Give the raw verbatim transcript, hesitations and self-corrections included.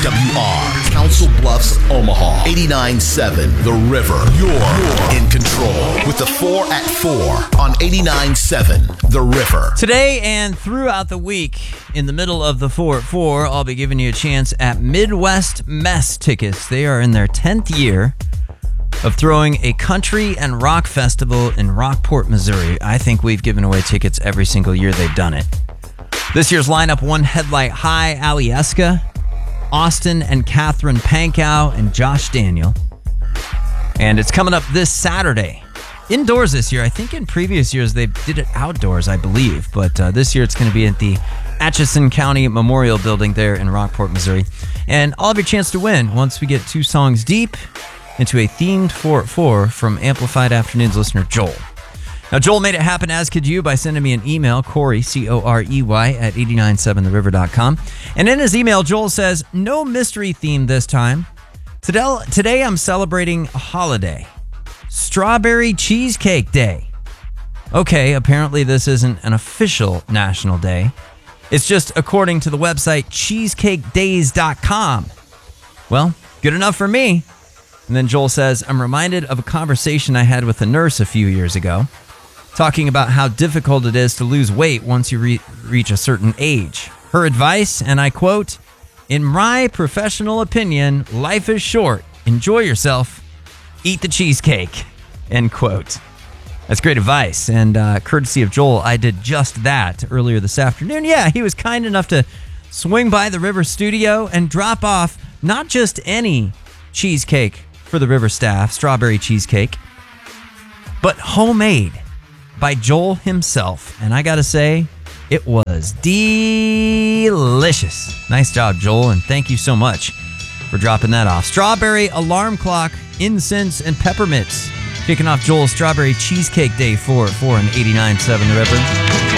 W R, Council Bluffs, Omaha. eighty-nine point seven The River. You're, you're in control with the four at four on eighty-nine point seven The River. Today and throughout the week, in the middle of the four at four, I'll be giving you a chance at Midwest Mess tickets. They are in their tenth year of throwing a country and rock festival in Rockport, Missouri. I think we've given away tickets every single year they've done it. This year's lineup: One Headlight High, Alieska, Austin and Catherine Pankow, and Josh Daniel. And it's coming up this Saturday. Indoors this year. I think in previous years they did it outdoors, I believe. But uh, this year it's going to be at the Atchison County Memorial Building there in Rockport, Missouri. And I'll have your chance to win once we get two songs deep into a themed four at four from Amplified Afternoons listener Joel. Now, Joel made it happen, as could you, by sending me an email, Corey, C O R E Y, at eight nine seven the river dot com. And in his email, Joel says, no mystery theme this time. Today, today I'm celebrating a holiday, Strawberry Cheesecake Day. Okay, apparently this isn't an official national day. It's just according to the website cheesecake days dot com. Well, good enough for me. And then Joel says, I'm reminded of a conversation I had with a nurse a few years ago, talking about how difficult it is to lose weight once you re- reach a certain age. Her advice, and I quote, "In my professional opinion, life is short. Enjoy yourself. Eat the cheesecake." End quote. That's great advice. And uh, courtesy of Joel, I did just that earlier this afternoon. Yeah, he was kind enough to swing by the River studio and drop off not just any cheesecake for the River staff, strawberry cheesecake, but homemade by Joel himself. And I gotta say, it was delicious. Nice job, Joel, and thank you so much for dropping that off. Strawberry alarm clock, incense, and peppermints. Kicking off Joel's Strawberry Cheesecake Day four at four and eighty-nine point seven The River.